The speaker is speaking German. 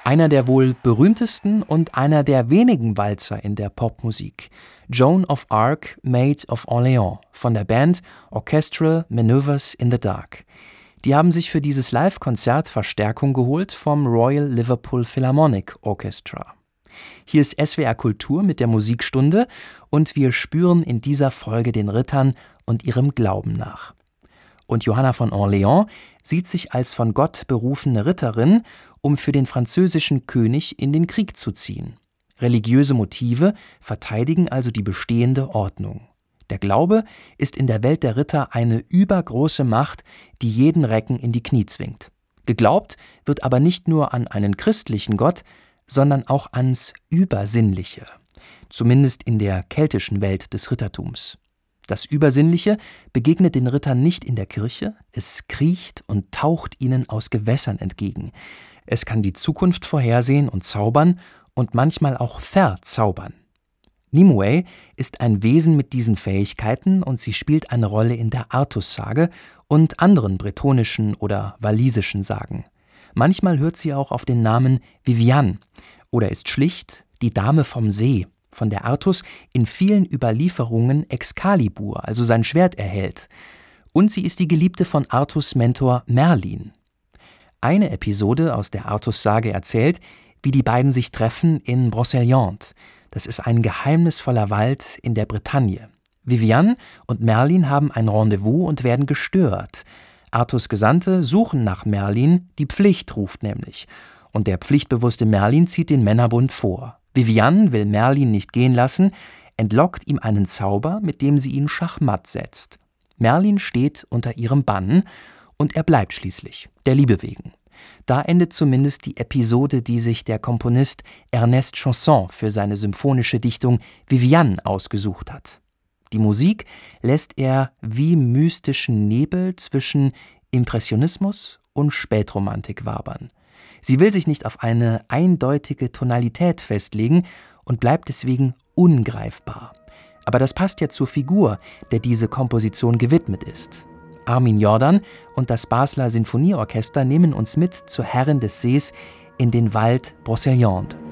Einer der wohl berühmtesten und einer der wenigen Walzer in der Popmusik, Joan of Arc, Maid of Orleans von der Band Orchestral Manoeuvres in the Dark. Die haben sich für dieses Live-Konzert Verstärkung geholt vom Royal Liverpool Philharmonic Orchestra. Hier ist SWR Kultur mit der Musikstunde und wir spüren in dieser Folge den Rittern und ihrem Glauben nach. Und Johanna von Orleans sieht sich als von Gott berufene Ritterin, um für den französischen König in den Krieg zu ziehen. Religiöse Motive verteidigen also die bestehende Ordnung. Der Glaube ist in der Welt der Ritter eine übergroße Macht, die jeden Recken in die Knie zwingt. Geglaubt wird aber nicht nur an einen christlichen Gott, sondern auch ans Übersinnliche, zumindest in der keltischen Welt des Rittertums. Das Übersinnliche begegnet den Rittern nicht in der Kirche, es kriecht und taucht ihnen aus Gewässern entgegen. Es kann die Zukunft vorhersehen und zaubern und manchmal auch verzaubern. Nimue ist ein Wesen mit diesen Fähigkeiten und sie spielt eine Rolle in der Artussage und anderen bretonischen oder walisischen Sagen. Manchmal hört sie auch auf den Namen Viviane oder ist schlicht die Dame vom See, von der Artus in vielen Überlieferungen Excalibur, also sein Schwert, erhält. Und sie ist die Geliebte von Artus' Mentor Merlin. Eine Episode aus der Artus-Sage erzählt, wie die beiden sich treffen in Brocéliande. Das ist ein geheimnisvoller Wald in der Bretagne. Viviane und Merlin haben ein Rendezvous und werden gestört. Artus' Gesandte suchen nach Merlin, die Pflicht ruft nämlich. Und der pflichtbewusste Merlin zieht den Männerbund vor. Viviane will Merlin nicht gehen lassen, entlockt ihm einen Zauber, mit dem sie ihn schachmatt setzt. Merlin steht unter ihrem Bann und er bleibt schließlich, der Liebe wegen. Da endet zumindest die Episode, die sich der Komponist Ernest Chausson für seine symphonische Dichtung Viviane ausgesucht hat. Die Musik lässt er wie mystischen Nebel zwischen Impressionismus und Spätromantik wabern. Sie will sich nicht auf eine eindeutige Tonalität festlegen und bleibt deswegen ungreifbar. Aber das passt ja zur Figur, der diese Komposition gewidmet ist. Armin Jordan und das Basler Sinfonieorchester nehmen uns mit zur Herrin des Sees in den Wald Brocéliande.